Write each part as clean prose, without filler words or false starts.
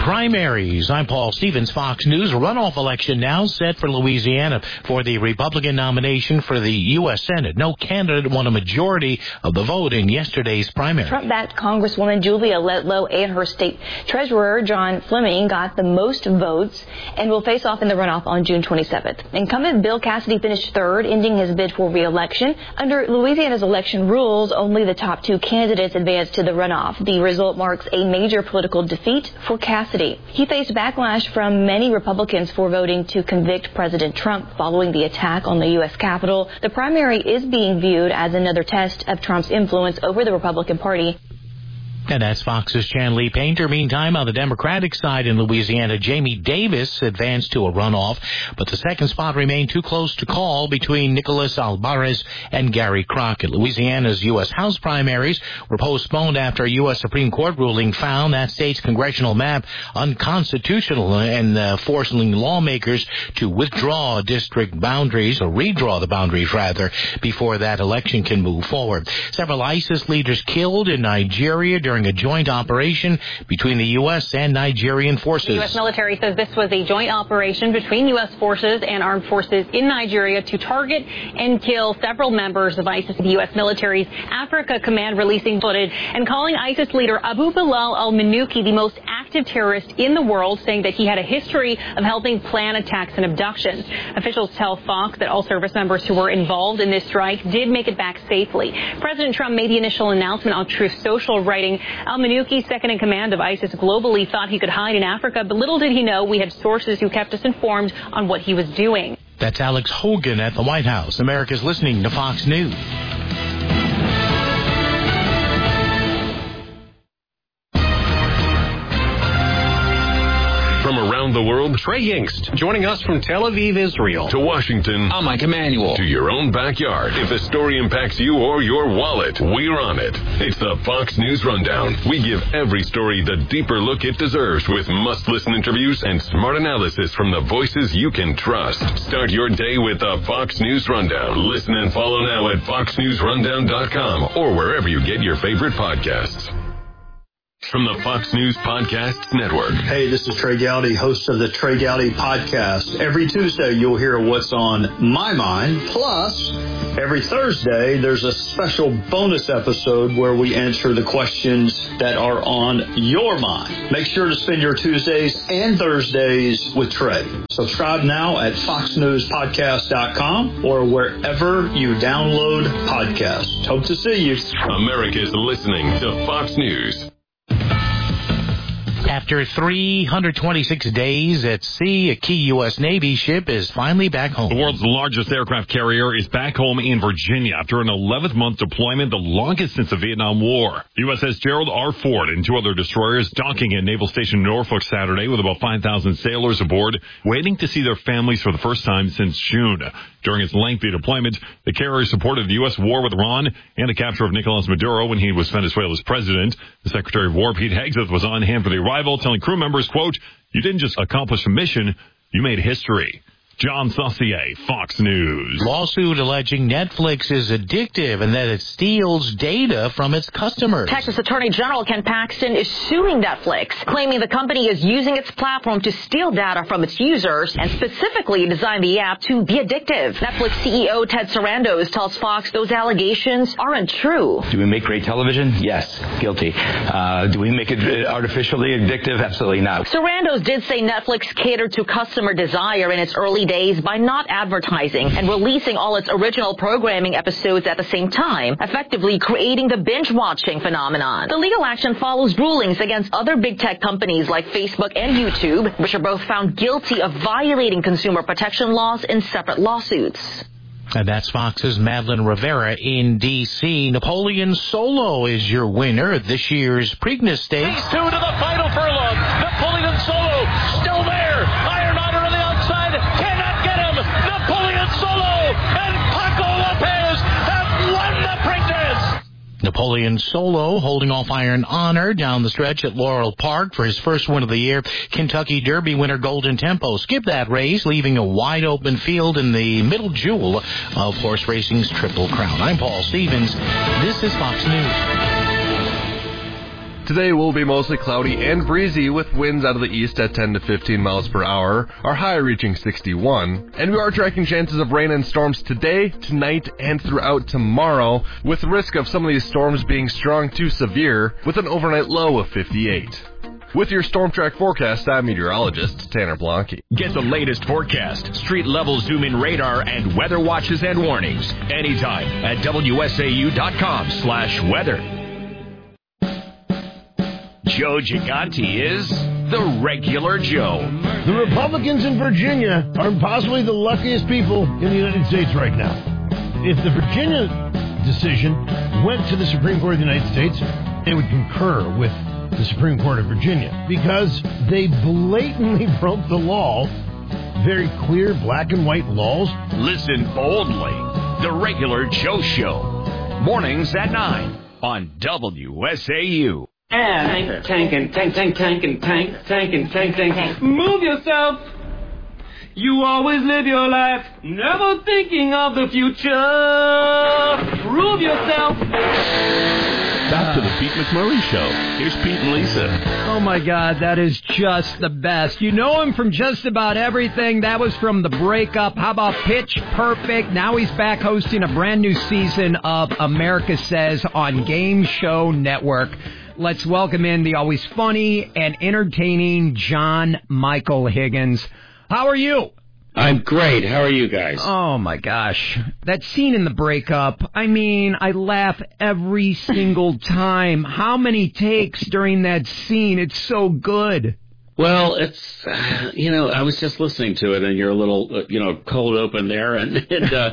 Primaries. I'm Paul Stevens, Fox News. Runoff election now set for Louisiana for the Republican nomination for the U.S. Senate. No candidate won a majority of the vote in yesterday's primary. Trump-backed Congresswoman Julia Letlow and her state treasurer, John Fleming, got the most votes and will face off in the runoff on June 27th. Incumbent Bill Cassidy finished third, ending his bid for re-election. Under Louisiana's election rules, only the top two candidates advance to the runoff. The result marks a major political defeat for Cassidy. He faced backlash from many Republicans for voting to convict President Trump following the attack on the U.S. Capitol. The primary is being viewed as another test of Trump's influence over the Republican Party. And that's Fox's Chanley Painter. Meantime, on the Democratic side in Louisiana, Jamie Davis advanced to a runoff, but the second spot remained too close to call between Nicholas Alvarez and Gary Crockett. Louisiana's U.S. House primaries were postponed after a U.S. Supreme Court ruling found that state's congressional map unconstitutional and forcing lawmakers to withdraw district boundaries, or redraw the boundaries, rather, before that election can move forward. Several ISIS leaders killed in Nigeria during a joint operation between the U.S. and Nigerian forces. The U.S. military says this was a joint operation between U.S. forces and armed forces in Nigeria to target and kill several members of ISIS. The U.S. military's Africa Command releasing footage and calling ISIS leader Abu Bilal al-Manuki the most active terrorist in the world, saying that he had a history of helping plan attacks and abductions. Officials tell Fox that all service members who were involved in this strike did make it back safely. President Trump made the initial announcement on Truth Social, writing, Al-Manuki, second in command of ISIS globally, thought he could hide in Africa, but little did he know we had sources who kept us informed on what he was doing. That's Alex Hogan at the White House. America's listening to Fox News. From around the world, Trey Yingst, joining us from Tel Aviv, Israel. To Washington, I'm Mike Emanuel. To your own backyard. If the story impacts you or your wallet, we're on it. It's the Fox News Rundown. We give every story the deeper look it deserves with must-listen interviews and smart analysis from the voices you can trust. Start your day with the Fox News Rundown. Listen and follow now at foxnewsrundown.com or wherever you get your favorite podcasts. From the Fox News Podcasts Network. Hey, this is Trey Gowdy, host of the Trey Gowdy Podcast. Every Tuesday, you'll hear what's on my mind. Plus, every Thursday, there's a special bonus episode where we answer the questions that are on your mind. Make sure to spend your Tuesdays and Thursdays with Trey. Subscribe now at foxnewspodcast.com or wherever you download podcasts. Hope to see you. America's listening to Fox News. After 326 days at sea, a key U.S. Navy ship is finally back home. The world's largest aircraft carrier is back home in Virginia after an 11th-month deployment, the longest since the Vietnam War. USS Gerald R. Ford and two other destroyers docking at Naval Station Norfolk Saturday with about 5,000 sailors aboard, waiting to see their families for the first time since June. During its lengthy deployment, the carrier supported the U.S. war with Iran and the capture of Nicolas Maduro when he was Venezuela's president. The Secretary of War, Pete Hegseth, was on hand for the arrival, telling crew members, quote, "You didn't just accomplish a mission, you made history." John Saucier, Fox News. Lawsuit alleging Netflix is addictive and that it steals data from its customers. Texas Attorney General Ken Paxton is suing Netflix, claiming the company is using its platform to steal data from its users and specifically designed the app to be addictive. Netflix CEO Ted Sarandos tells Fox those allegations aren't true. Do we make great television? Yes. Guilty. Do we make it artificially addictive? Absolutely not. Sarandos did say Netflix catered to customer desire in its early days by not advertising and releasing all its original programming episodes at the same time, effectively creating the binge-watching phenomenon. The legal action follows rulings against other big tech companies like Facebook and YouTube, which are both found guilty of violating consumer protection laws in separate lawsuits. And that's Fox's Madeline Rivera in D.C. Napoleon Solo is your winner of this year's Preakness Stakes. Race 2 to the final furlong. Napoleon Solo still there. Iron Otter on the outside. Cannot get him. Napoleon Solo and Paco Lopez have won the Preakness. Napoleon Solo holding off Iron Honor down the stretch at Laurel Park for his first win of the year. Kentucky Derby winner Golden Tempo skipped that race, leaving a wide-open field in the middle jewel of horse racing's Triple Crown. I'm Paul Stevens. This is Fox News. Today will be mostly cloudy and breezy with winds out of the east at 10 to 15 miles per hour, our high reaching 61. And we are tracking chances of rain and storms today, tonight, and throughout tomorrow, with the risk of some of these storms being strong to severe, with an overnight low of 58. With your Storm Track forecast, I'm meteorologist Tanner Blanke. Get the latest forecast, street-level zoom-in radar, and weather watches and warnings anytime at WSAU.com/weather. Joe Gigante is the regular Joe. The Republicans in Virginia are possibly the luckiest people in the United States right now. If the Virginia decision went to the Supreme Court of the United States, they would concur with the Supreme Court of Virginia because they blatantly broke the law. Very clear black and white laws. Listen boldly. The regular Joe Show. Mornings at 9 on WSAU. Tank. Move yourself. You always live your life, never thinking of the future. Prove yourself. Back to the Pete McMurray Show. Here's Pete and Lisa. Oh, my God, that is just the best. You know him from just about everything. That was from The Breakup. How about Pitch Perfect? Now he's back hosting a brand new season of America Says on Game Show Network. Let's welcome in the always funny and entertaining John Michael Higgins. How are you? I'm great. How are you guys? Oh, my gosh. That scene in The Breakup, I mean, I laugh every single time. How many takes during that scene? It's so good. Well, it's, I was just listening to it, and you're a little, cold open there, and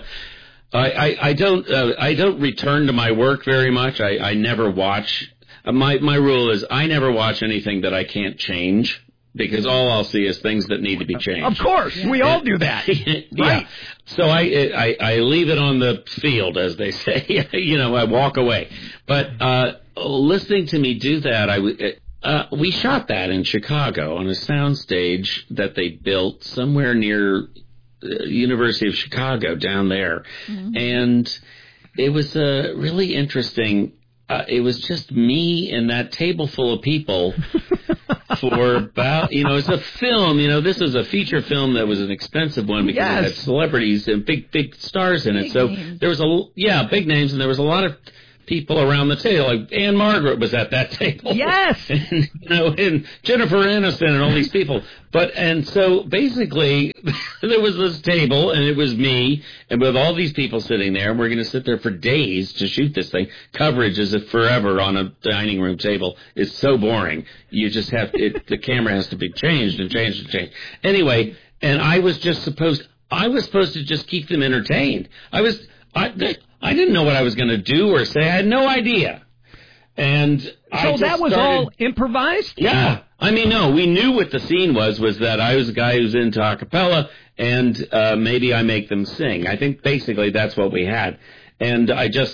I don't return to my work very much. I never watch. My rule is I never watch anything that I can't change. Because all I'll see is things that need to be changed. Of course, we all do that. Yeah. Right. So I leave it on the field, as they say. I walk away. But listening to me do that, we shot that in Chicago on a soundstage that they built somewhere near University of Chicago down there. Mm-hmm. And it was really interesting. It was just me and that table full of people for about, it's a film, this is a feature film that was an expensive one because it had celebrities and big stars in it. Big names. There was big names, and there was a lot of people around the table. Like Anne Margaret was at that table. Yes. And Jennifer Aniston and all these people. And so basically there was this table, and it was me, and with all these people sitting there, and we're going to sit there for days to shoot this thing. Coverage is forever on a dining room table. It's so boring. You just have the camera has to be changed and changed and changed. Anyway, and I was supposed to just keep them entertained. I didn't know what I was going to do or say. I had no idea. And so that was all improvised? Yeah. I mean, no, we knew what the scene was that I was a guy who's into a cappella, and maybe I make them sing. I think basically that's what we had. And I just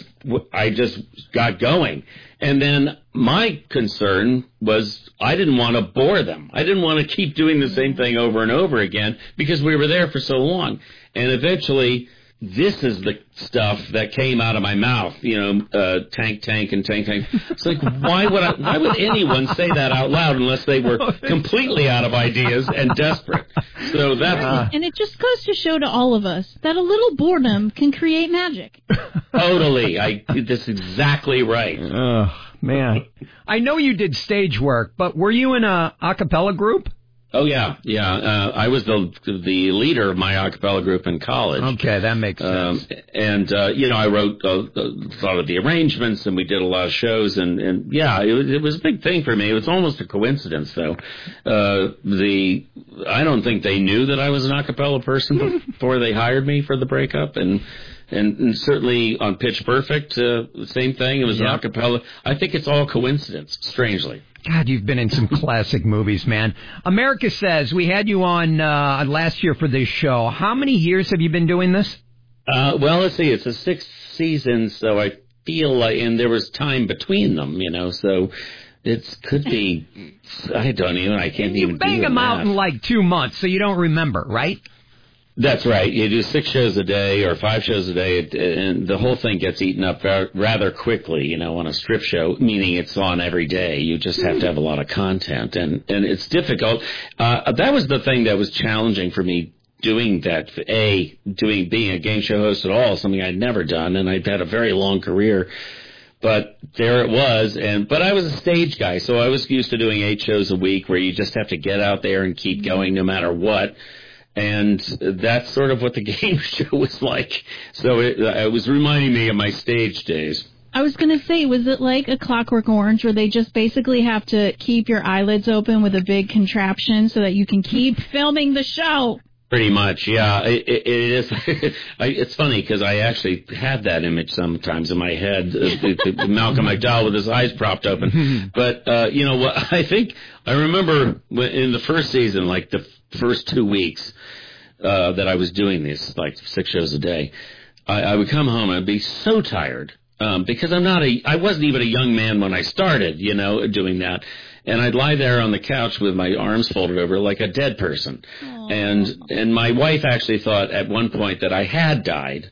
got going. And then my concern was I didn't want to bore them. I didn't want to keep doing the same thing over and over again because we were there for so long. And eventually, this is the stuff that came out of my mouth, tank. It's like, why would anyone say that out loud unless they were completely out of ideas and desperate? So that's and it just goes to show to all of us that a little boredom can create magic. Totally. That's exactly right. Oh, man. I know you did stage work, but were you in a cappella group? Oh, yeah. I was the leader of my a cappella group in college. Okay, that makes sense. I wrote a lot of the arrangements, and we did a lot of shows, and it was a big thing for me. It was almost a coincidence, though. I don't think they knew that I was an a cappella person before they hired me for The Breakup, and certainly on Pitch Perfect, the same thing. It was an a cappella. I think it's all coincidence, strangely. God, you've been in some classic movies, man. America Says, we had you on last year for this show. How many years have you been doing this? Well, let's see. It's the 6th season, so I feel like, and there was time between them, so it could be, I can't even do the math. You bang them out in like 2 months, so you don't remember, right? That's right. You do 6 shows a day or 5 shows a day, and the whole thing gets eaten up rather quickly, on a strip show, meaning it's on every day. You just have to have a lot of content, and it's difficult. That was the thing that was challenging for me doing that. Being a game show host at all, something I'd never done, and I'd had a very long career. But there it was, but I was a stage guy, so I was used to doing 8 shows a week where you just have to get out there and keep going no matter what. And that's sort of what the game show was like. So it was reminding me of my stage days. I was going to say, was it like A Clockwork Orange where they just basically have to keep your eyelids open with a big contraption so that you can keep filming the show? Pretty much, yeah. It is. It's funny because I actually had that image sometimes in my head, Malcolm McDowell with his eyes propped open. But, what I remember in the first season, like the first 2 weeks that I was doing these, like 6 shows a day, I would come home and I'd be so tired because I wasn't even a young man when I started, doing that. And I'd lie there on the couch with my arms folded over like a dead person. Aww. And my wife actually thought at one point that I had died.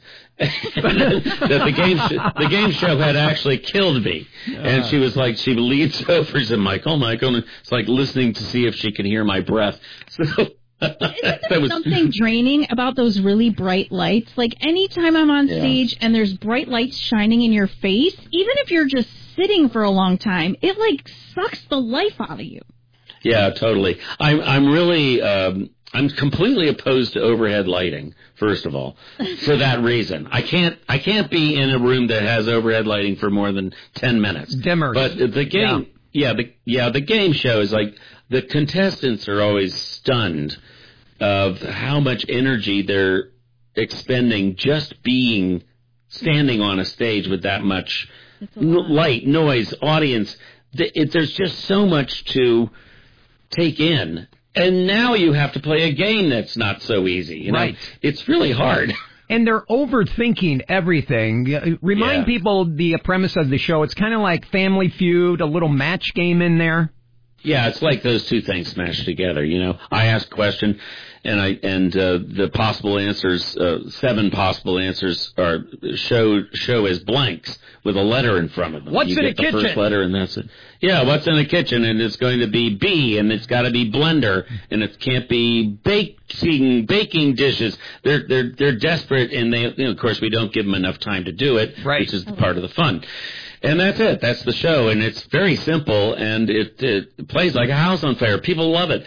that the game show had actually killed me. And she was like, she leans over and said, Michael, it's like listening to see if she can hear my breath. So Isn't there something draining about those really bright lights? Like anytime I'm on stage and there's bright lights shining in your face, even if you're just sitting for a long time, it like sucks the life out of you. Yeah, totally. I'm really I'm completely opposed to overhead lighting. First of all, for that reason, I can't be in a room that has overhead lighting for more than 10 minutes. Dimmers. But the game, the game show is like the contestants are always stunned of how much energy they're expending just standing on a stage with that much light, noise, audience. There's just so much to take in. And now you have to play a game that's not so easy. Right. It's really hard. And they're overthinking everything. Remind people the premise of the show. It's kind of like Family Feud, a little match game in there. Yeah, it's like those two things smashed together. I ask a question, and the possible answers, 7 possible answers are show as blanks with a letter in front of them. What's in a kitchen? First letter, and that's it. Yeah, what's in the kitchen? And it's going to be B, and it's got to be blender, and it can't be baking dishes. They're desperate, and they, of course, we don't give them enough time to do it, which is part of the fun. And that's it. That's the show, and it's very simple, and it plays like a house on fire. People love it.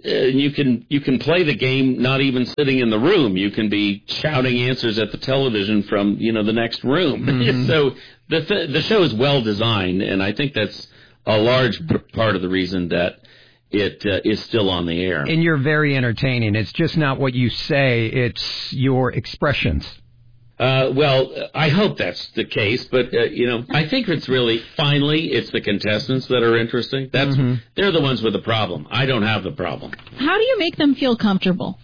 You can play the game not even sitting in the room. You can be shouting answers at the television from the next room. Mm-hmm. So the show is well designed, and I think that's a large part of the reason that it is still on the air. And you're very entertaining. It's just not what you say; it's your expressions. Well, I hope that's the case, but, I think it's it's the contestants that are interesting. They're the ones with the problem. I don't have the problem. How do you make them feel comfortable?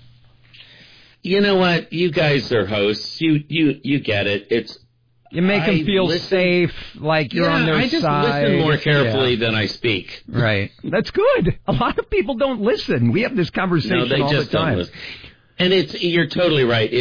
You know what? You guys are hosts. You get it. You make them feel safe, like you're on their side. I just listen more carefully than I speak. Right. That's good. A lot of people don't listen. We have this conversation all the time. No, they just don't listen. And you're totally right.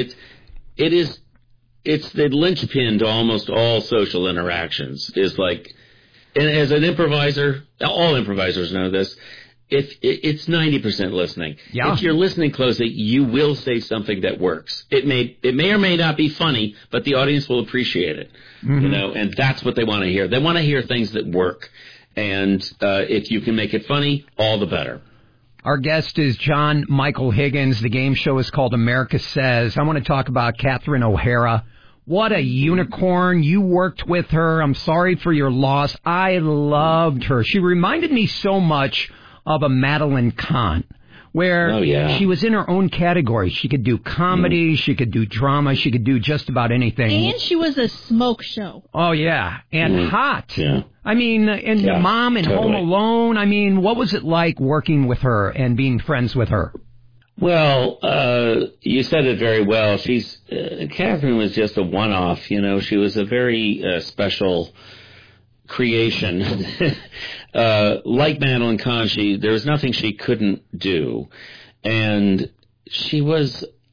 It's the linchpin to almost all social interactions. Is like, and as an improviser, all improvisers know this. If it's 90% listening. Yeah. If you're listening closely, you will say something that works. It may or may not be funny, but the audience will appreciate it. Mm-hmm. And that's what they want to hear. They want to hear things that work. And if you can make it funny, all the better. Our guest is John Michael Higgins. The game show is called America Says. I want to talk about Catherine O'Hara. What a unicorn. You worked with her. I'm sorry for your loss. I loved her. She reminded me so much of a Madeline Kahn, where she was in her own category. She could do comedy, she could do drama, she could do just about anything. And she was a smoke show. Oh, yeah. And hot. Yeah. I mean, and Mom and Home Alone. I mean, what was it like working with her and being friends with her? Well, you said it very well. Catherine was just a one-off, She was a very special creation. Like Madeline Kahn, there was nothing she couldn't do. And she was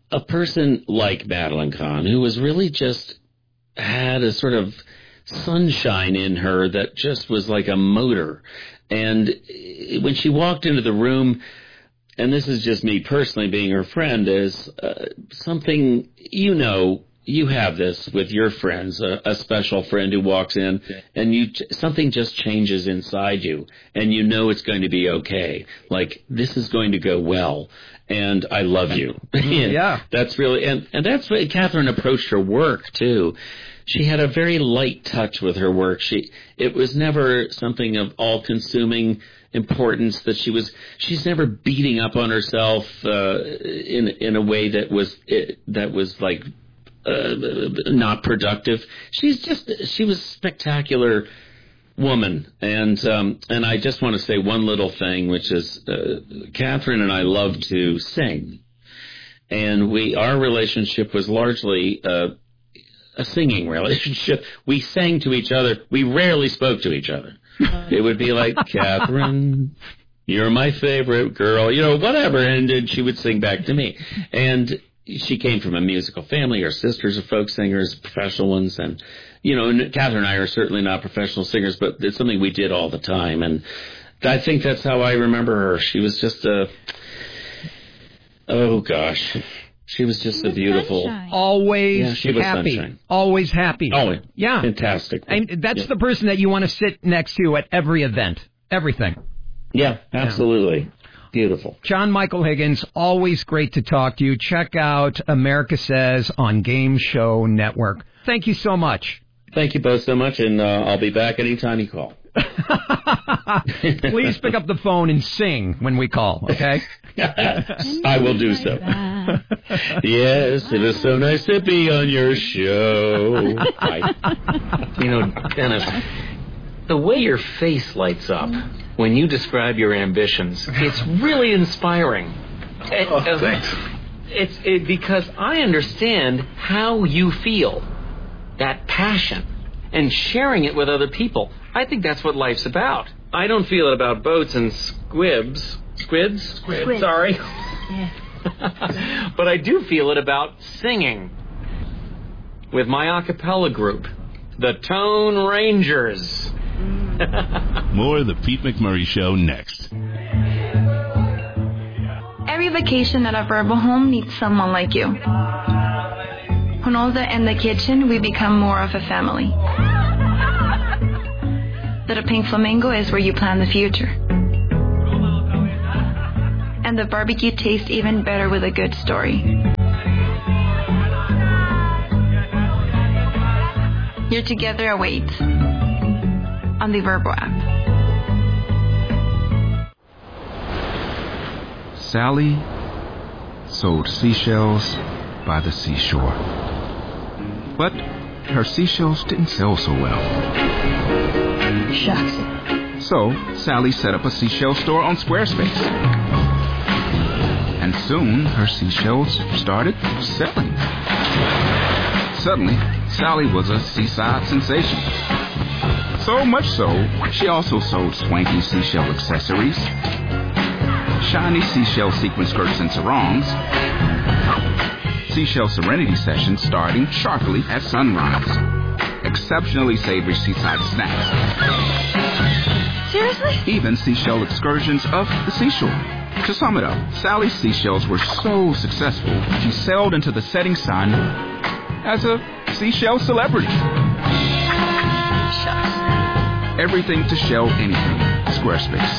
a person like Madeline Kahn, who was really just had a sort of sunshine in her that just was like a motor. And when she walked into the room, and this is just me personally being her friend, is something, you have this with your friends, a special friend who walks in and something just changes inside you and you know it's going to be okay. Like, this is going to go well and I love you. Yeah. That's really, and that's what Catherine approached her work too. She had a very light touch with her work. It was never something of all-consuming importance that she's never beating up on herself in a way that was like not productive. She was a spectacular woman, and I just want to say one little thing, which is Catherine and I love to sing, and our relationship was largely a singing relationship. We sang to each other. We rarely spoke to each other. It would be like, Catherine, you're my favorite girl, whatever, and she would sing back to me. And she came from a musical family. Her sisters are folk singers, professional ones, and Catherine and I are certainly not professional singers, but it's something we did all the time. And I think that's how I remember her. She was just she was just a beautiful... Sunshine. Always she was happy. Sunshine. Always happy. Oh, yeah. Fantastic. And that's the person that you want to sit next to at every event. Everything. Yeah, absolutely. Yeah. Beautiful. John Michael Higgins, always great to talk to you. Check out America Says on Game Show Network. Thank you so much. Thank you both so much, and I'll be back anytime you call. Please pick up the phone and sing when we call, okay? I will do so. Yes, it is so nice to be on your show. Dennis, the way your face lights up when you describe your ambitions, it's really inspiring. Thanks. It's because I understand how you feel, that passion, and sharing it with other people. I think that's what life's about. I don't feel it about boats and squids. Squids? Sorry. Yeah. But I do feel it about singing with my a cappella group, the Tone Rangers. More of the Pete McMurray Show next. Every vacation at a Verbo home needs someone like you. Honolda and the kitchen, we become more of a family. The Pink Flamingo is where you plan the future. And the barbecue tastes even better with a good story. Your together awaits on the Verbo app. Sally sold seashells by the seashore. But her seashells didn't sell so well. Shucks. So Sally set up a seashell store on Squarespace. And soon her seashells started selling. Suddenly, Sally was a seaside sensation. So much so, she also sold swanky seashell accessories, shiny seashell sequin skirts and sarongs, seashell serenity sessions starting sharply at sunrise, exceptionally savory seaside snacks. Seriously? Even seashell excursions of the seashore. To sum it up, Sally's seashells were so successful, she sailed into the setting sun as a seashell celebrity. Shucks. Everything to shell anything. Squarespace.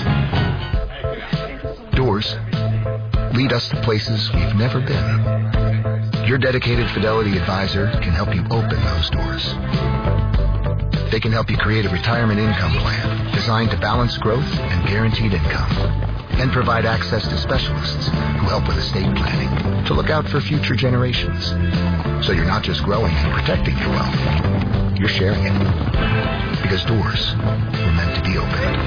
Doors lead us to places we've never been. Your dedicated Fidelity advisor can help you open those doors. They can help you create a retirement income plan designed to balance growth and guaranteed income, and provide access to specialists who help with estate planning to look out for future generations. So you're not just growing and protecting your wealth, you're sharing it. Because doors were meant to be opened.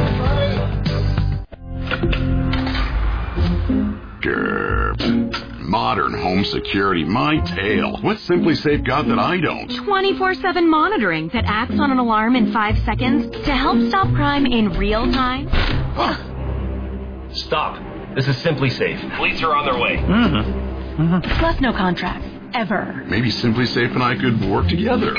Grr. Modern home security, my tail. What's Simply Safe got that I don't? 24/7 monitoring that acts on an alarm in 5 seconds to help stop crime in real time. Stop. This is Simply Safe. Police are on their way. Plus no contracts. Ever. Maybe Simply Safe and I could work together.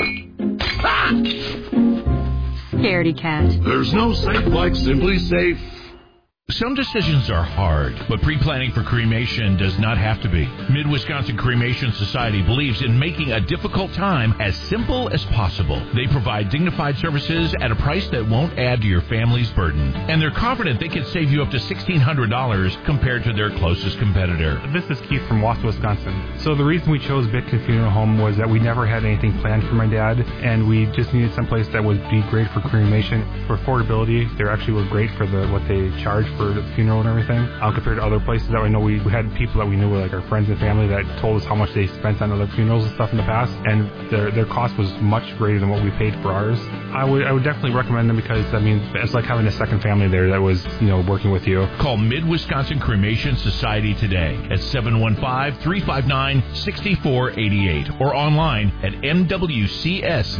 Scaredy cat. There's no safe like Simply Safe. Some decisions are hard, but pre-planning for cremation does not have to be. Mid-Wisconsin Cremation Society believes in making a difficult time as simple as possible. They provide dignified services at a price that won't add to your family's burden. And they're confident they can save you up to $1,600 compared to their closest competitor. This is Keith from Wausau, Wisconsin. So the reason we chose Bitkin Funeral Home was that we never had anything planned for my dad, and we just needed someplace that would be great for cremation. For affordability, they actually were great for what they charge for the funeral and everything, compared to other places that I know we had people that we knew were like our friends and family that told us how much they spent on other funerals and stuff in the past, and their cost was much greater than what we paid for ours. I would definitely recommend them because, I mean, it's like having a second family there that was, working with you. Call Mid-Wisconsin Cremation Society today at 715-359-6488 or online at mwcs.ws.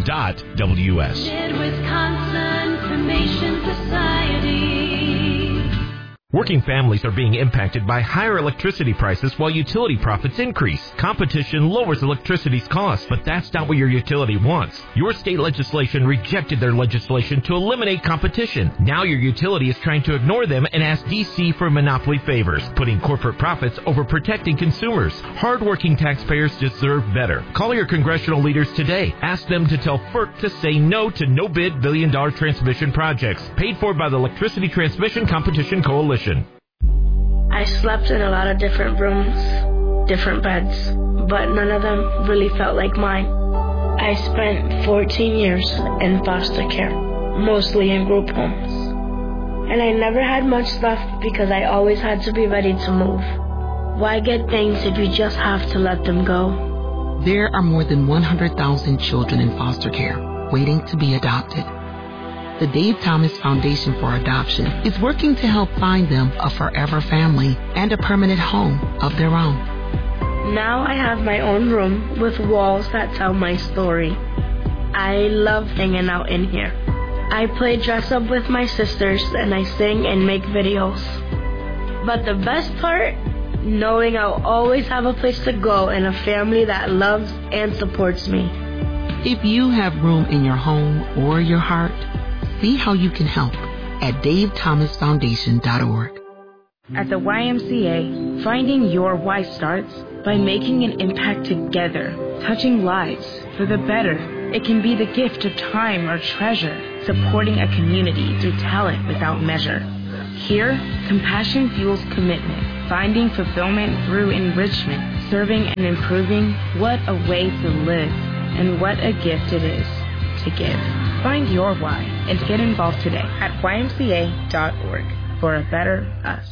Mid-Wisconsin Cremation Society. Working families are being impacted by higher electricity prices while utility profits increase. Competition lowers electricity's costs, but that's not what your utility wants. Your state legislation rejected their legislation to eliminate competition. Now your utility is trying to ignore them and ask D.C. for monopoly favors, putting corporate profits over protecting consumers. Hardworking taxpayers deserve better. Call your congressional leaders today. Ask them to tell FERC to say no to no-bid billion-dollar transmission projects, paid for by the Electricity Transmission Competition Coalition. I slept in a lot of different rooms, different beds, but none of them really felt like mine. I spent 14 years in foster care, mostly in group homes. And I never had much stuff because I always had to be ready to move. Why get things if you just have to let them go? There are more than 100,000 children in foster care waiting to be adopted. The Dave Thomas Foundation for Adoption is working to help find them a forever family and a permanent home of their own. Now I have my own room with walls that tell my story. I love hanging out in here. I play dress up with my sisters and I sing and make videos. But the best part, knowing I'll always have a place to go and a family that loves and supports me. If you have room in your home or your heart, see how you can help at davethomasfoundation.org. At the YMCA, finding your why starts by making an impact together, touching lives for the better. It can be the gift of time or treasure, supporting a community through talent without measure. Here, compassion fuels commitment, finding fulfillment through enrichment, serving and improving. What a way to live, and what a gift it is to give. Find your why and get involved today at ymca.org for a better us.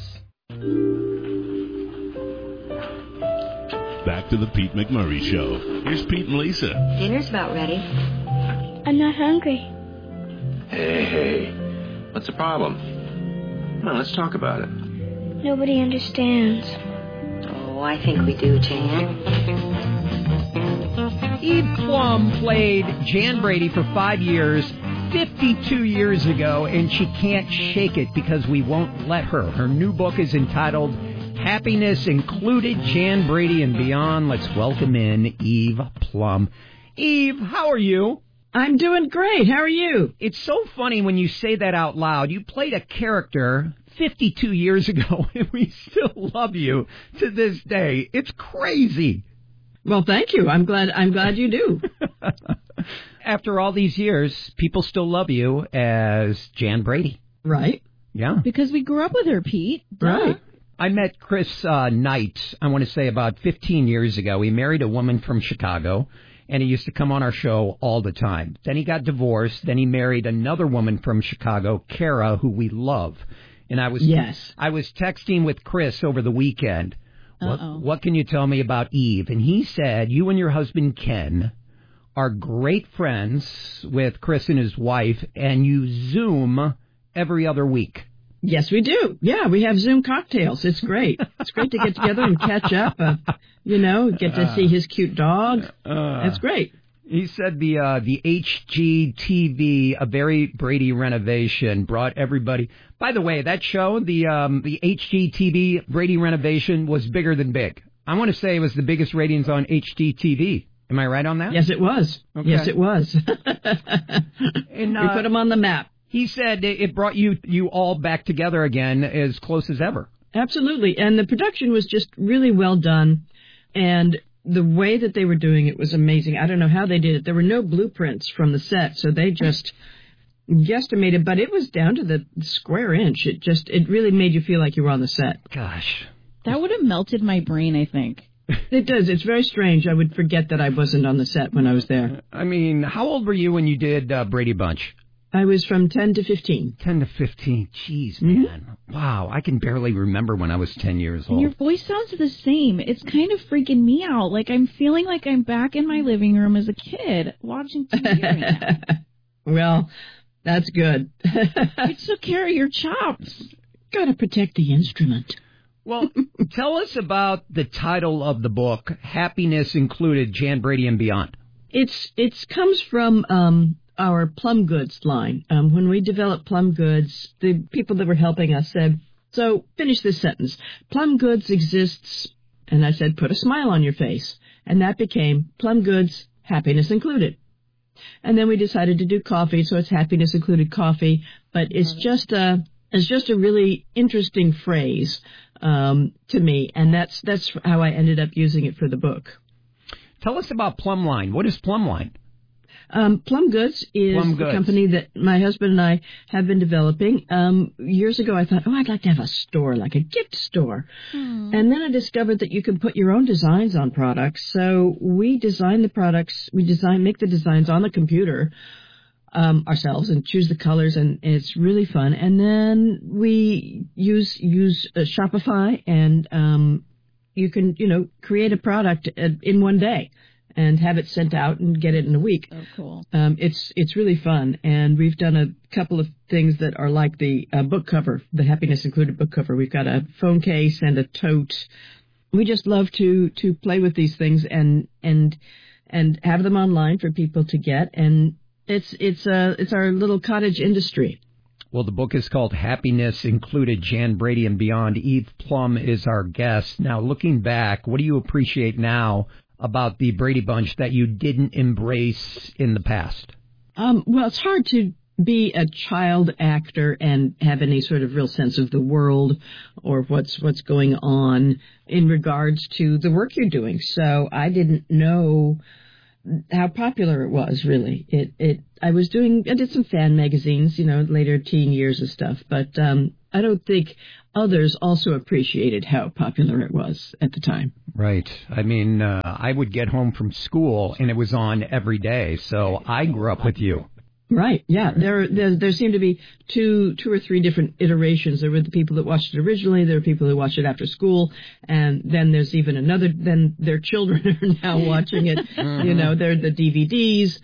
Back to the Pete McMurray Show. Here's Pete and Lisa. Dinner's about ready. I'm not hungry. Hey, what's the problem? Come on, let's talk about it. Nobody understands. Oh, I think we do, Jan. Eve Plum played Jan Brady for 5 years, 52 years ago, and she can't shake it because we won't let her. Her new book is entitled Happiness Included, Jan Brady and Beyond. Let's welcome in Eve Plum. Eve, how are you? I'm doing great. How are you? It's so funny when you say that out loud. You played a character 52 years ago, and we still love you to this day. It's crazy. Well, thank you. I'm glad you do. After all these years, people still love you as Jan Brady. Right. Yeah. Because we grew up with her, Pete. Right. I met Chris Knight, I want to say about 15 years ago. He married a woman from Chicago, and he used to come on our show all the time. Then he got divorced. Then he married another woman from Chicago, Kara, who we love. And I was texting with Chris over the weekend. What can you tell me about Eve? And he said, you and your husband, Ken, are great friends with Chris and his wife, and you Zoom every other week. Yes, we do. Yeah, we have Zoom cocktails. It's great. It's great to get together and catch up, get to see his cute dog. That's great. He said the HGTV, A Very Brady Renovation, brought everybody. By the way, that show, the HGTV Brady Renovation, was bigger than big. I want to say it was the biggest ratings on HGTV. Am I right on that? Yes, it was. Okay. Yes, it was. And, we put them on the map. He said it brought you all back together again as close as ever. Absolutely. And the production was just really well done. And the way that they were doing it was amazing. I don't know how they did it. There were no blueprints from the set, so they just guesstimated, but it was down to the square inch. It really made you feel like you were on the set. Gosh. That would have melted my brain, I think. It does. It's very strange. I would forget that I wasn't on the set when I was there. I mean, how old were you when you did Brady Bunch? I was from 10 to 15. 10 to 15. Jeez, man. Wow, I can barely remember when I was 10 years old. And your voice sounds the same. It's kind of freaking me out. Like, I'm feeling like I'm back in my living room as a kid watching TV right now. Well, that's good. You took care of your chops. Gotta protect the instrument. Well, tell us about the title of the book, Happiness Included, Jan Brady and Beyond. It comes from our Plum Goods line. When we developed Plum Goods, the people that were helping us said, so finish this sentence. Plum Goods exists, and I said, put a smile on your face. And that became Plum Goods, Happiness Included. And then we decided to do coffee, so it's Happiness Included Coffee. But it's just a really interesting phrase to me, and that's how I ended up using it for the book. Tell us about Plumline. What is Plumline? Plum Goods is the company that my husband and I have been developing. Years ago, I thought, I'd like to have a store, like a gift store. And then I discovered that you can put your own designs on products. So we design the products, make the designs on the computer ourselves and choose the colors, and it's really fun. And then we use Shopify, and you can, create a product in one day and have it sent out and get it in a week. Oh, cool. It's really fun, and we've done a couple of things that are like the book cover, the Happiness Included book cover. We've got a phone case and a tote. We just love to play with these things and have them online for people to get, and it's our little cottage industry. Well, the book is called Happiness Included, Jan Brady and Beyond. Eve Plum is our guest. Now, looking back, what do you appreciate now about the Brady Bunch that you didn't embrace in the past? Well, it's hard to be a child actor and have any sort of real sense of the world or what's going on in regards to the work you're doing. So I didn't know how popular it was, really. I did some fan magazines, later teen years and stuff, but I don't think others also appreciated how popular it was at the time. Right. I mean, I would get home from school and it was on every day, so I grew up with you. Right, yeah. There seemed to be two or three different iterations. There were the people that watched it originally, there were people who watched it after school, and then there's even another, then their children are now watching it. They're the DVDs.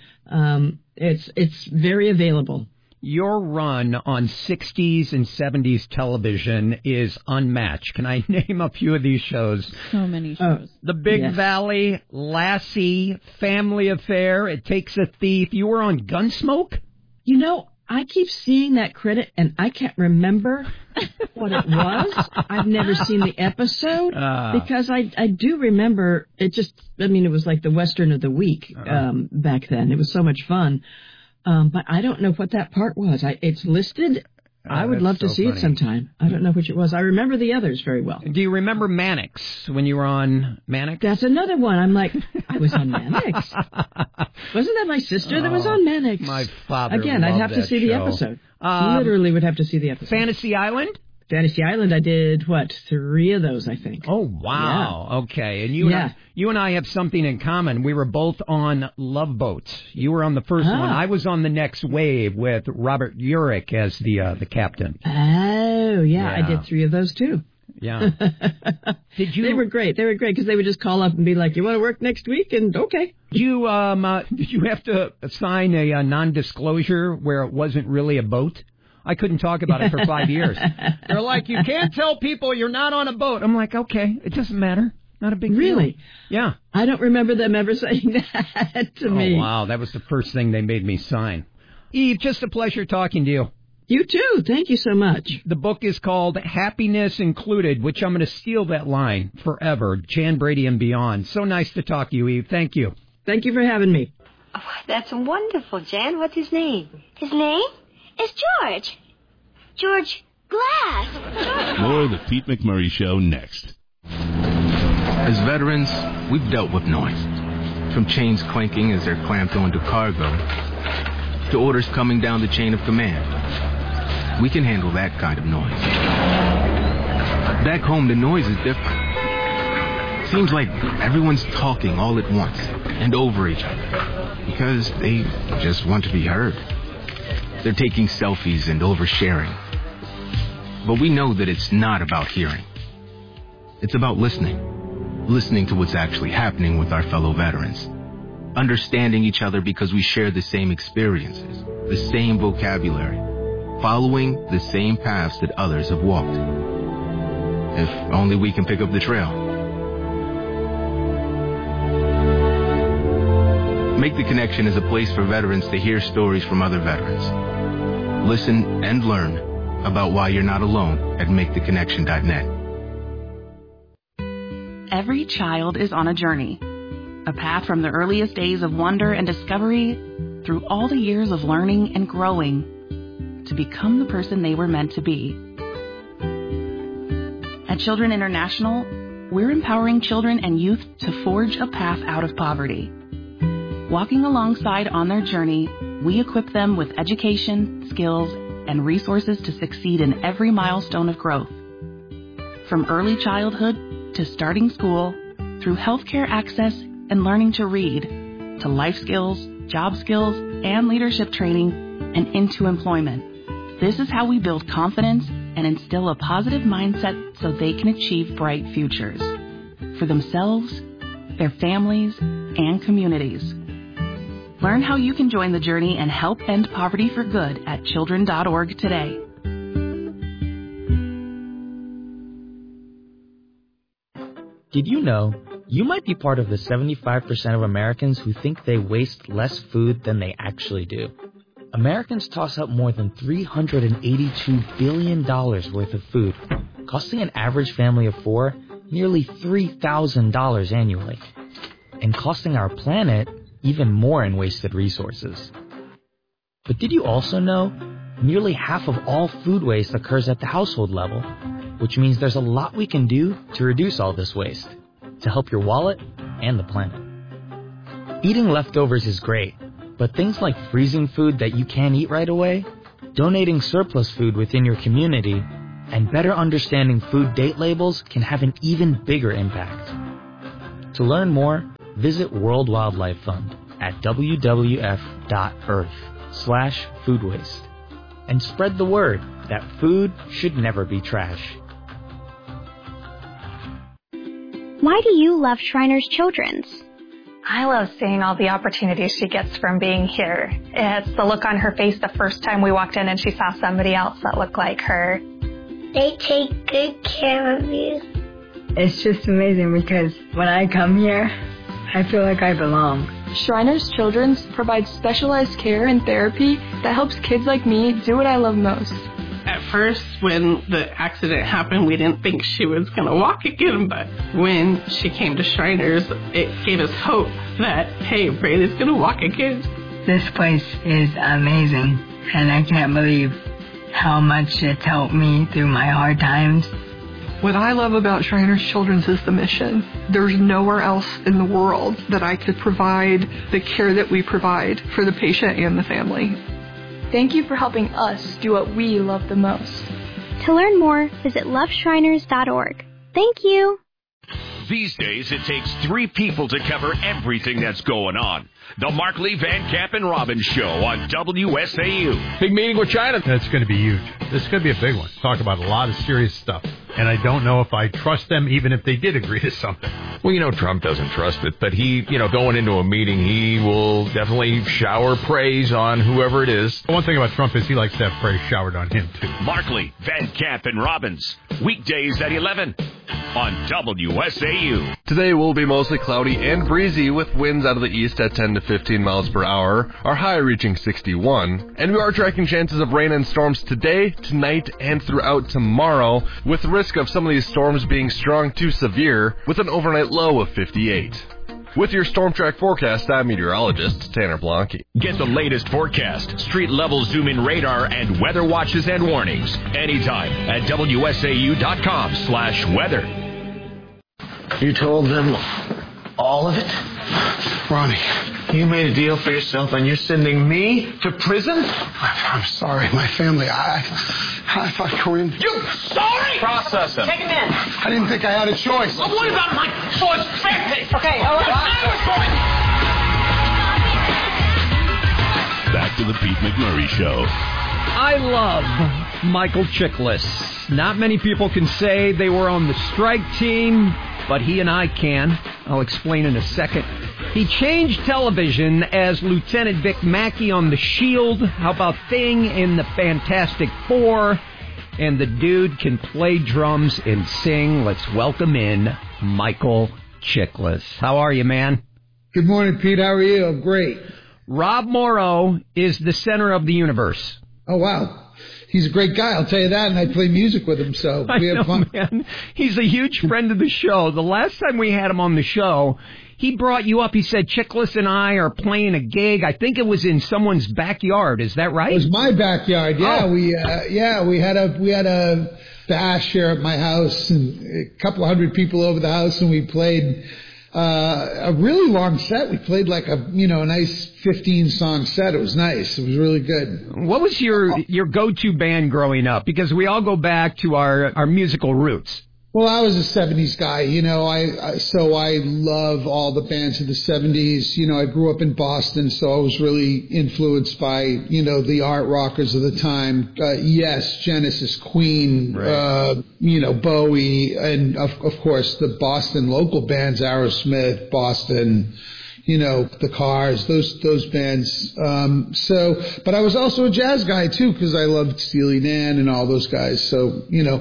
It's very available. Your run on 60s and 70s television is unmatched. Can I name a few of these shows? So many shows. The Big Valley, Lassie, Family Affair, It Takes a Thief. You were on Gunsmoke? I keep seeing that credit, and I can't remember what it was. I've never seen the episode, because I do remember it it was like the Western of the week back then. It was so much fun. But I don't know what that part was. It's listed. I would love to see it sometime. I don't know which it was. I remember the others very well. Do you remember Mannix, when you were on Mannix? That's another one. I'm like, I was on Mannix. Wasn't that my sister that was on Mannix? My father Again, loved I'd have to see the episode. Literally would have to see the episode. Fantasy Island? Fantasy Island, I did, 3 of those, I think. Oh, wow. Yeah. Okay. And you and I have something in common. We were both on Love Boats. You were on the first one. I was on the Next Wave with Robert Urich as the captain. Oh, yeah. I did 3 of those, too. Yeah. They were great. They were great because they would just call up and be like, you want to work next week? And okay. Did you have to sign a non-disclosure where it wasn't really a boat? I couldn't talk about it for 5 years. They're like, you can't tell people you're not on a boat. I'm like, okay, it doesn't matter. Not a big deal. Really? Yeah. I don't remember them ever saying that to me. Oh, wow. That was the first thing they made me sign. Eve, just a pleasure talking to you. You too. Thank you so much. The book is called Happiness Included, which I'm going to steal that line forever. Jan Brady and Beyond. So nice to talk to you, Eve. Thank you. Thank you for having me. Oh, that's wonderful, Jan. What's his name? His name is George. George Glass. More of the Pete McMurray Show next. As veterans, we've dealt with noise. From chains clanking as they're clamped onto cargo, to orders coming down the chain of command. We can handle that kind of noise. Back home, the noise is different. Seems like everyone's talking all at once and over each other because they just want to be heard. They're taking selfies and oversharing. But we know that it's not about hearing. It's about listening. Listening to what's actually happening with our fellow veterans. Understanding each other because we share the same experiences, the same vocabulary, following the same paths that others have walked. If only we can pick up the trail. Make the Connection is a place for veterans to hear stories from other veterans. Listen and learn about why you're not alone at MakeTheConnection.net. Every child is on a journey, a path from the earliest days of wonder and discovery through all the years of learning and growing to become the person they were meant to be. At Children International, we're empowering children and youth to forge a path out of poverty. Walking alongside on their journey, we equip them with education, skills, and resources to succeed in every milestone of growth. From early childhood to starting school, through healthcare access and learning to read, to life skills, job skills, and leadership training, and into employment. This is how we build confidence and instill a positive mindset so they can achieve bright futures for themselves, their families, and communities. Learn how you can join the journey and help end poverty for good at children.org today. Did you know you might be part of the 75% of Americans who think they waste less food than they actually do? Americans toss out more than $382 billion worth of food, costing an average family of four nearly $3,000 annually, and costing our planet even more in wasted resources. But did you also know nearly half of all food waste occurs at the household level, which means there's a lot we can do to reduce all this waste, to help your wallet and the planet. Eating leftovers is great, but things like freezing food that you can't eat right away, donating surplus food within your community, and better understanding food date labels can have an even bigger impact. To learn more, visit World Wildlife Fund at wwf.earth/food waste and spread the word that food should never be trash. Why do you love Shriners Children's? I love seeing all the opportunities she gets from being here. It's the look on her face the first time we walked in and she saw somebody else that looked like her. They take good care of you. It's just amazing because when I come here, I feel like I belong. Shriners Children's provides specialized care and therapy that helps kids like me do what I love most. At first, when the accident happened, we didn't think she was going to walk again, but when she came to Shriners, it gave us hope that, hey, Brady's going to walk again. This place is amazing, and I can't believe how much it's helped me through my hard times. What I love about Shriners Children's is the mission. There's nowhere else in the world that I could provide the care that we provide for the patient and the family. Thank you for helping us do what we love the most. To learn more, visit loveshriners.org. Thank you. These days, it takes 3 people to cover everything that's going on. The Markley, Van Camp, and Robbins Show on WSAU. Big meeting with China. That's going to be huge. This is going to be a big one. Talk about a lot of serious stuff. And I don't know if I trust them, even if they did agree to something. Well, you know, Trump doesn't trust it, but he, going into a meeting, he will definitely shower praise on whoever it is. One thing about Trump is he likes to have praise showered on him, too. Markley, Van Camp, and Robbins. Weekdays at 11. on WSAU. Today will be mostly cloudy and breezy with winds out of the east at 10 to 15 miles per hour, our high reaching 61. And we are tracking chances of rain and storms today, tonight, and throughout tomorrow, with the risk of some of these storms being strong to severe, with an overnight low of 58. With your Storm Track forecast, I'm meteorologist Tanner Blanke. Get the latest forecast, street-level zoom-in radar, and weather watches and warnings anytime at WSAU.com/weather. You told them all of it? Ronnie, you made a deal for yourself and you're sending me to prison? I'm sorry, my family. I thought Corinne... You sorry? Process him. Take him in. I didn't think I had a choice. Well, what about my son's family? Okay, all right. Back to the Pete McMurray Show. I love Michael Chiklis. Not many people can say they were on the strike team, but he and I can. I'll explain in a second. He changed television as Lieutenant Vic Mackey on The Shield. How about Thing in the Fantastic Four? And the dude can play drums and sing. Let's welcome in Michael Chiklis. How are you, man? Good morning, Pete. How are you? I'm great. Rob Morrow is the center of the universe. Oh, wow. He's a great guy, I'll tell you that, and I play music with him, so we have fun. Man. He's a huge friend of the show. The last time we had him on the show, he brought you up. He said, Chiklis and I are playing a gig. I think it was in someone's backyard. Is that right? It was my backyard, yeah. Oh. We had a bash here at my house, and a couple of hundred people over the house, and we played a really long set. We played like a nice 15-song set. It was nice. It was really good. What was your go-to band growing up? Because we all go back to our musical roots. Well, I was a 70s guy, so I love all the bands of the 70s. I grew up in Boston, so I was really influenced by, the art rockers of the time. Yes, Genesis, Queen, right. Bowie, and of course the Boston local bands, Aerosmith, Boston, the Cars, those bands. But I was also a jazz guy too, because I loved Steely Dan and all those guys. So,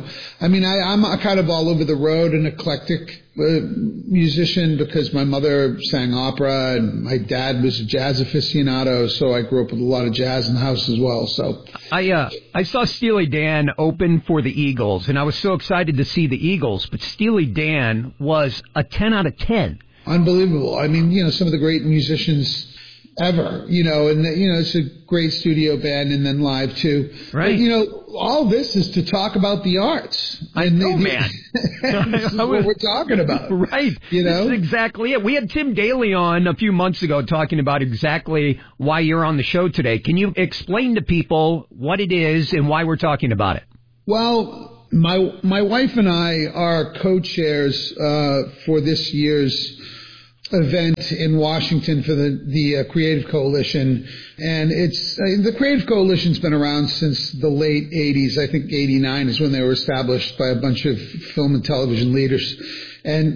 I'm kind of all over the road, an eclectic musician, because my mother sang opera and my dad was a jazz aficionado. So I grew up with a lot of jazz in the house as well. So I saw Steely Dan open for the Eagles, and I was so excited to see the Eagles. But Steely Dan was a 10 out of 10. Unbelievable. I mean, some of the great musicians ever, and it's a great studio band and then live too. Right. But, all this is to talk about the arts. I know, man. This is what we're talking about. Right. This is exactly it. We had Tim Daly on a few months ago talking about exactly why you're on the show today. Can you explain to people what it is and why we're talking about it? Well, my wife and I are co-chairs for this year's event in Washington for the Creative Coalition, and it's the Creative Coalition's been around since the late 80s. I think 89 is when they were established by a bunch of film and television leaders. And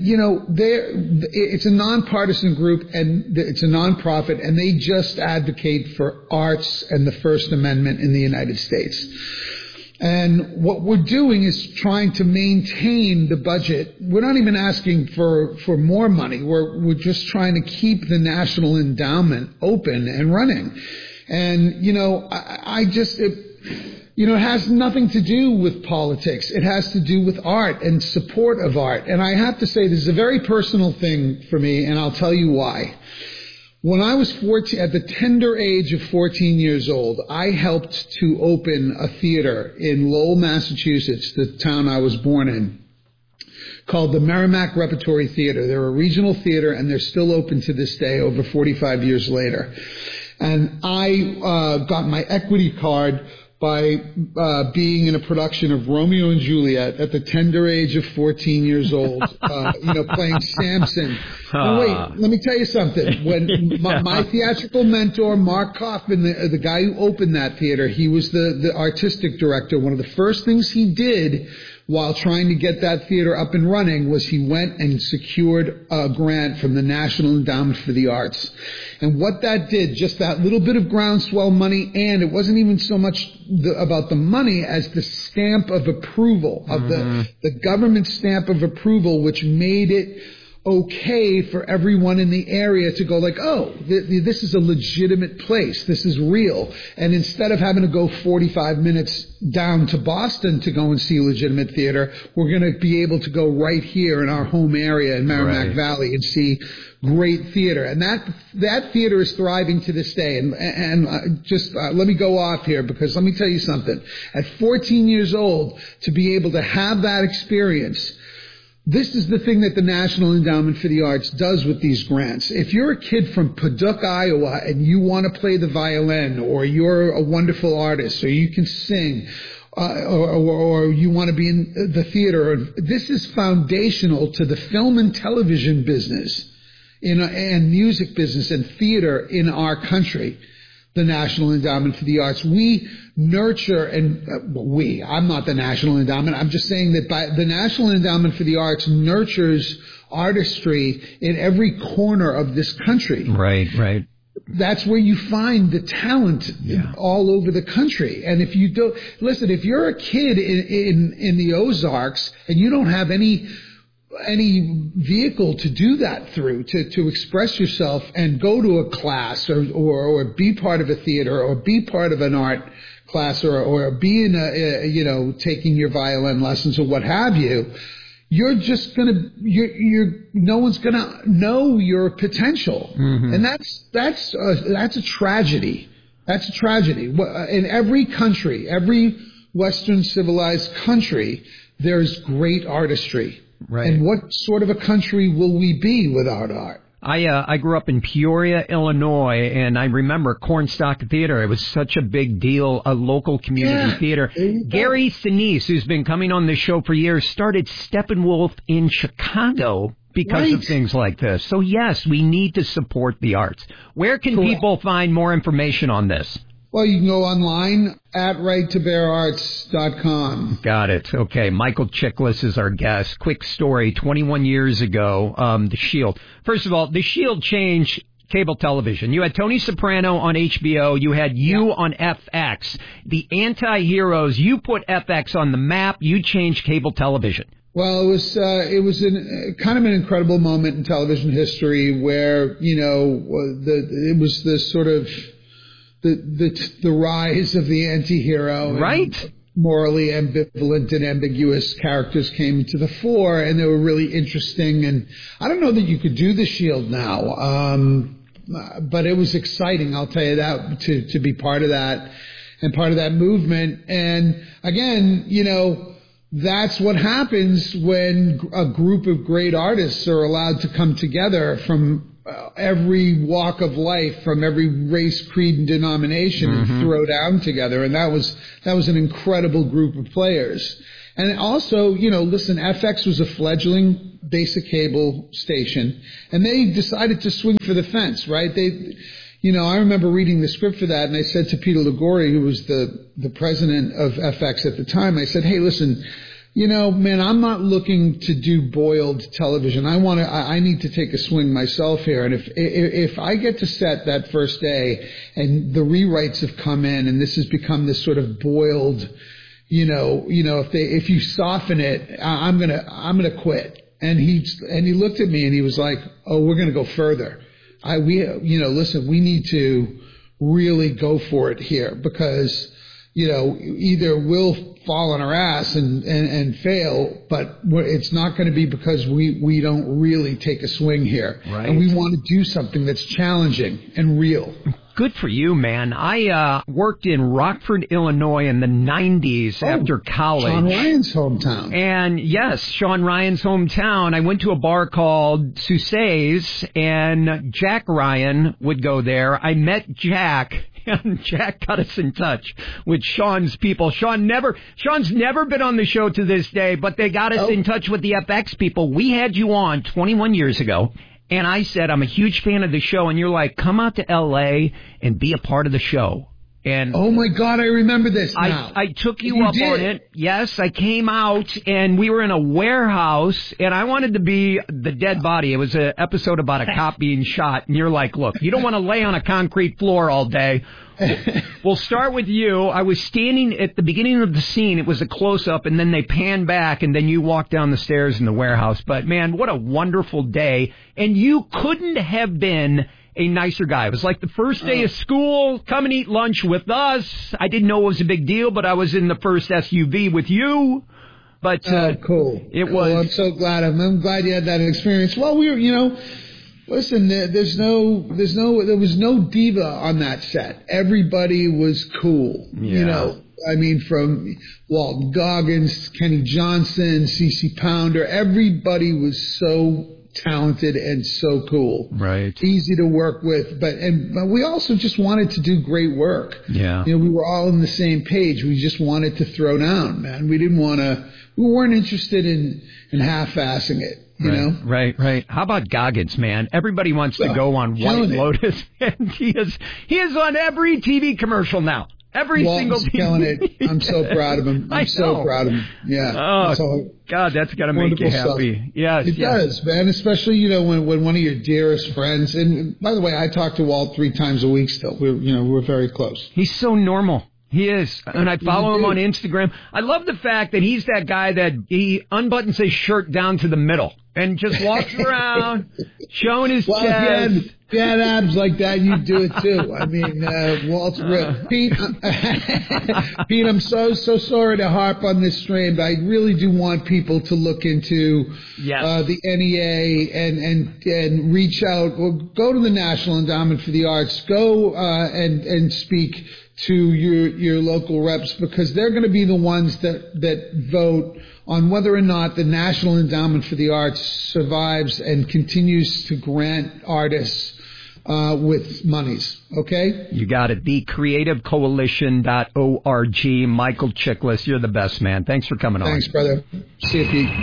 it's a nonpartisan group, and it's a nonprofit, and they just advocate for arts and the First Amendment in the United States. And what we're doing is trying to maintain the budget. We're not even asking for more money. We're just trying to keep the National Endowment open and running. And, it has nothing to do with politics. It has to do with art and support of art. And I have to say, this is a very personal thing for me, and I'll tell you why. When I was 14, at the tender age of 14 years old, I helped to open a theater in Lowell, Massachusetts, the town I was born in, called the Merrimack Repertory Theater. They're a regional theater, and they're still open to this day, over 45 years later. And I got my equity card by being in a production of Romeo and Juliet at the tender age of 14 years old, playing Samson. Now, wait, let me tell you something. When my theatrical mentor, Mark Kaufman, the guy who opened that theater, he was the artistic director. One of the first things he did while trying to get that theater up and running was he went and secured a grant from the National Endowment for the Arts. And what that did, just that little bit of groundswell money, and it wasn't even so much about the money as the stamp of approval, of the government stamp of approval, which made it okay for everyone in the area to go like, oh, this is a legitimate place. This is real. And instead of having to go 45 minutes down to Boston to go and see legitimate theater, we're going to be able to go right here in our home area in Merrimack Valley and see great theater. And that theater is thriving to this day. And just let me go off here, because let me tell you something. At 14 years old, to be able to have that experience, this is the thing that the National Endowment for the Arts does with these grants. If you're a kid from Paducah, Iowa, and you want to play the violin, or you're a wonderful artist, or you can sing, or you want to be in the theater, this is foundational to the film and television business and music business and theater in our country. The National Endowment for the Arts. We nurture I'm not the National Endowment. I'm just saying that the National Endowment for the Arts nurtures artistry in every corner of this country. Right. That's where you find the talent all over the country. And if you don't, listen, if you're a kid in the Ozarks and you don't have any vehicle to do that through, to express yourself and go to a class or be part of a theater or be part of an art class or be in taking your violin lessons or what have you, you're just no one's gonna know your potential. And that's a tragedy. That's a tragedy. In every country, every Western civilized country, there's great artistry. Right. And what sort of a country will we be without art? I grew up in Peoria, Illinois, and I remember Cornstalk Theater. It was such a big deal, a local community theater. Gary Sinise, who's been coming on this show for years, started Steppenwolf in Chicago because of things like this. So, yes, we need to support the arts. Where can people find more information on this? Well, you can go online at righttobeararts.com. Got it. Okay. Michael Chiklis is our guest. Quick story. 21 years ago, The Shield. First of all, The Shield changed cable television. You had Tony Soprano on HBO. You had you on FX. The anti-heroes. You put FX on the map. You changed cable television. Well, it was kind of an incredible moment in television history where, it was the sort of the rise of the anti-hero. Right. Morally ambivalent and ambiguous characters came to the fore, and they were really interesting. And I don't know that you could do The Shield now, but it was exciting, I'll tell you that, to be part of that and part of that movement. And again, that's what happens when a group of great artists are allowed to come together from every walk of life, from every race, creed, and denomination, and throw down together. And that was an incredible group of players. And also, listen, FX was a fledgling basic cable station, and they decided to swing for the fence, right? I remember reading the script for that, and I said to Peter Liguori, who was the president of FX at the time, I said, hey, listen, man, I'm not looking to do boiled television. I need to take a swing myself here. And if I get to set that first day and the rewrites have come in and this has become this sort of boiled, if you soften it, I'm going to quit. And he looked at me and he was like, oh, we're going to go further. Listen, we need to really go for it here because, either we'll fall on our ass and fail, but it's not going to be because we don't really take a swing here. Right. And we want to do something that's challenging and real. Good for you, man. I worked in Rockford, Illinois in the 90s after college. Sean Ryan's hometown. And yes, Sean Ryan's hometown. I went to a bar called Sousa's, and Jack Ryan would go there. I met Jack. And Jack got us in touch with Sean's people. Sean's never been on the show to this day, but they got us in touch with the FX people. We had you on 21 years ago, and I said, I'm a huge fan of the show, and you're like, come out to L.A. and be a part of the show. And oh my God, I remember this now. I took you up on it. Yes, I came out and we were in a warehouse and I wanted to be the dead body. It was an episode about a cop being shot. And you're like, look, you don't want to lay on a concrete floor all day. We'll start with you. I was standing at the beginning of the scene. It was a close-up, and then they pan back, and then you walk down the stairs in the warehouse. But, man, what a wonderful day. And you couldn't have been a nicer guy. It was like the first day of school. Come and eat lunch with us. I didn't know it was a big deal, but I was in the first SUV with you. But cool. It was. Well, I'm so glad. I'm glad you had that experience. Well, we were, listen, there was no diva on that set. Everybody was cool. Yeah. I mean, from Walton Goggins, Kenny Johnson, CeCe Pounder, everybody was so talented and so cool. Right. Easy to work with, but we also just wanted to do great work. Yeah. We were all on the same page. We just wanted to throw down, man. We weren't interested in half-assing it. Right. How about Goggins, man? Everybody wants to go on White Lotus, and he is on every TV commercial now. Walton's single killing it. I'm so proud of him. I'm so proud of him. Yeah. Oh, God, that's got to make you happy. Stuff. Yes, it does, man. Especially when one of your dearest friends. And by the way, I talk to Walt 3 times a week. Still, we're very close. He's so normal. He is, and I follow him on Instagram. I love the fact that he's that guy that he unbuttons his shirt down to the middle and just walks around showing his chest. If you had abs like that, you'd do it too. I mean, Walt's ripped. Pete, I'm so sorry to harp on this strain, but I really do want people to look into the NEA and reach out. Or go to the National Endowment for the Arts. Go and speak to your local reps, because they're going to be the ones that vote on whether or not the National Endowment for the Arts survives and continues to grant artists with monies. Okay? You got it. TheCreativeCoalition.org. Michael Chiklis, you're the best, man. Thanks for coming on. Thanks, brother. See you, Pete.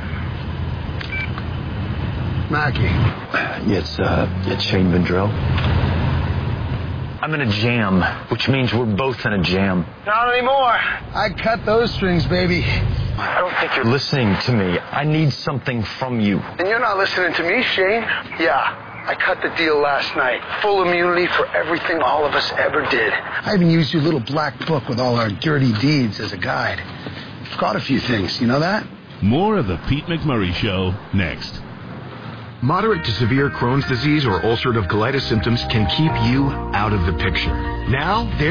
Mackie. It's Shane Vendrell. I'm in a jam, which means we're both in a jam. Not anymore. I cut those strings, baby. I don't think you're listening to me. I need something from you. And you're not listening to me, Shane. Yeah, I cut the deal last night. Full immunity for everything all of us ever did. I even used your little black book with all our dirty deeds as a guide. I've caught a few things, you know that? More of the Pete McMurray Show next. Moderate to severe Crohn's disease or ulcerative colitis symptoms can keep you out of the picture. Now,